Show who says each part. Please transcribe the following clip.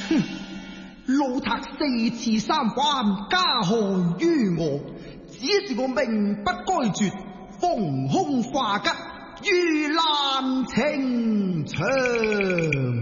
Speaker 1: 老賊4次3番加害於我，只是我命不該絕，逢凶化吉，遇難情長。